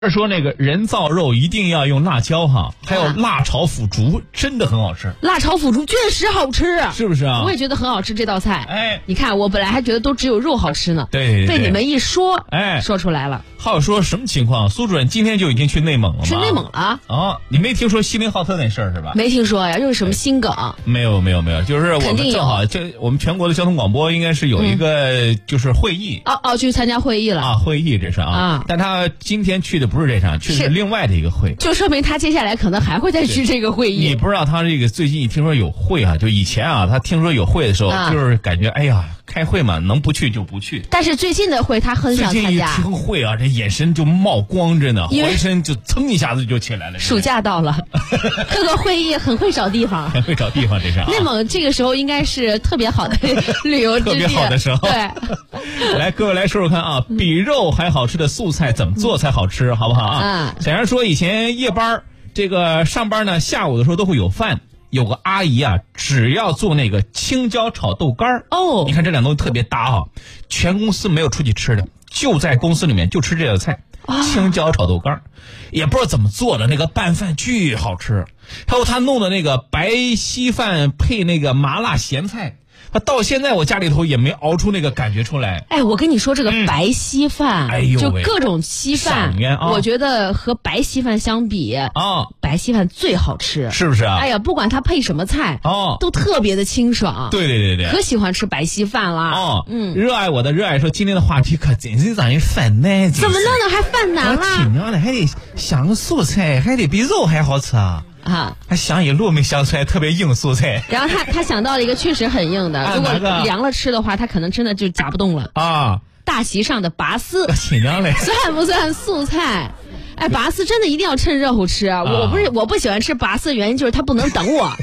说那个人造肉一定要用辣椒哈，还有辣炒腐竹，真的很好吃。 辣炒腐竹确实好吃， 是不是啊？ 我也觉得很好吃这道菜。 哎， 你看我本来还觉得都只有肉好吃呢， 对， 被你们一说， 哎， 说出来了。 还有说什么情况？苏主任今天就已经去内蒙了吗？ 去内蒙了啊？你没听说锡林浩特那事儿是吧？ 没听说呀，又是什么新梗？ 没有，就是我们正好我们全国的交通广播应该是有一个就是会议。 去参加会议了啊，会议这是啊，但他今天去的不是这场，去的是另外的一个会， 就说明他接下来可能还会再去这个会议。 你不知道他这个最近听说有会啊，就以前啊，他听说有会的时候，就是感觉哎呀，开会嘛，能不去就不去。 但是最近的会他很想参加。 最近一听会啊，这眼神就冒光着呢，浑身就噌一下子就起来了。 暑假到了，各个会议很会找地方， 很会找地方，这是。 内蒙这个时候应该是特别好的旅游之地， 特别好的时候。 对， 来各位来说说看啊，比肉还好吃的素菜怎么做才好吃，好不好啊？小杨说以前夜班这个上班呢，下午的时候都会有饭。有个阿姨啊，只要做那个青椒炒豆干儿你看这两东西特别搭啊，全公司没有出去吃的，就在公司里面就吃这道菜，青椒炒豆干儿，也不知道怎么做的，那个拌饭巨好吃，还有他弄的那个白稀饭配那个麻辣咸菜。到现在我家里头也没熬出那个感觉出来。 哎，我跟你说这个白稀饭，就各种稀饭，我觉得和白稀饭相比白稀饭最好吃， 是不是啊？ 哎呀，不管它配什么菜都特别的清爽。 对， 可喜欢吃白稀饭了。 热爱我的热爱说今天的话题可真是让人犯难。 怎么弄的还犯难了？ 挺娘的，还得想个素菜，还得比肉还好吃啊！他想一路没想出来特别硬素菜， 然后他想到了一个确实很硬的，如果凉了吃的话，他可能真的就夹不动了啊！大席上的拔丝，算不算素菜？哎，拔丝真的一定要趁热乎吃啊！我不喜欢吃拔丝的原因就是它不能等我。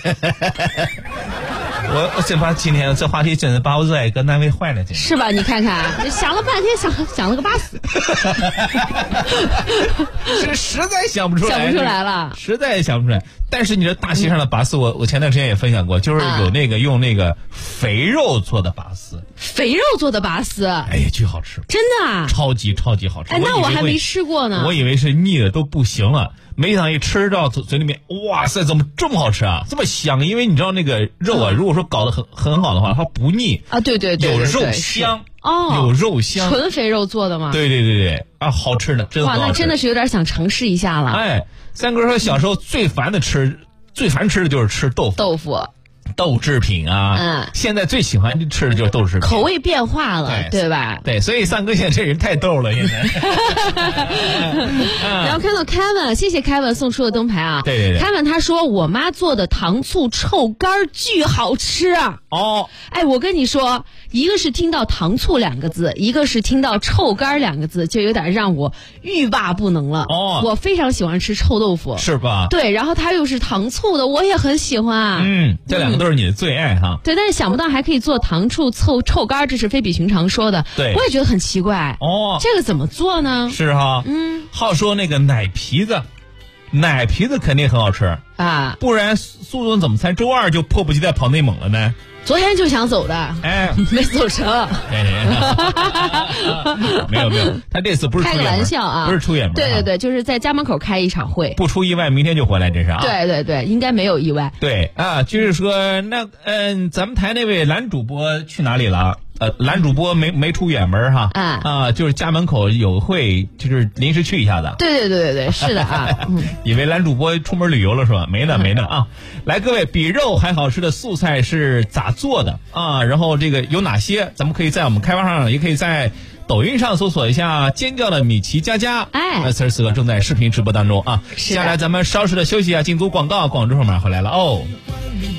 我真把今天这话题真是把我热爱搁难为坏了，真是吧？你看看，想了半天，想了个拔丝， 是实在想不出来了， 实在想不出来。但是你这大席上的拔丝，我前段时间也分享过，就是有那个用那个肥肉做的拔丝， 肥肉做的拔丝， 哎呀，巨好吃， 真的啊， 超级好吃。 哎，那我还没吃过呢， 我以为是腻的都不行了。没想到一吃到嘴里面，哇塞，怎么这么好吃啊，这么香？因为你知道那个肉啊，如果说搞得很好的话，它不腻啊，对， 有肉香有肉香， 纯肥肉做的吗？ 对啊，好吃的，真的好吃。 哇，那真的是有点想尝试一下了。 哎，三哥说小时候最烦吃的就是吃豆腐。豆制品啊，现在最喜欢吃的就是豆制品， 口味变化了，对吧？ 对，所以三哥现在这人太逗了，现在。 然后看到 Kevin， 谢谢 Kevin 送出的灯牌啊。 对 Kevin 他说我妈做的糖醋臭干巨好吃啊。哎，我跟你说，一个是听到糖醋两个字，一个是听到臭干两个字，就有点让我欲罢不能了。我非常喜欢吃臭豆腐， 是吧？ 对，然后它又是糖醋的，我也很喜欢。 这两个都是你的最爱哈。 对，但是想不到还可以做糖醋臭干，这是非比寻常说的。 对， 我也觉得很奇怪。这个怎么做呢？ 是哈，好说那个奶皮子肯定很好吃啊，不然苏总怎么才周二就迫不及待跑内蒙了呢？ 昨天就想走的，没走成。 没有，他这次不是开个玩笑啊， 不是出远门。 对，就是在家门口开一场会， 不出意外，明天就回来，这是啊。 对，应该没有意外。 对啊，就是说那咱们台那位男主播去哪里了？男主播没出远门哈，就是家门口有会，就是临时去一下子。 对，是的啊。 以为男主播出门旅游了是吧？没呢啊！来，各位，比肉还好吃的素菜是咋做的啊？然后这个有哪些？咱们可以在我们开发上，也可以在抖音上搜索一下尖叫的米奇佳佳。此时此刻正在视频直播当中啊。接下来咱们稍事的休息啊，进组广告，广州马上回来了哦。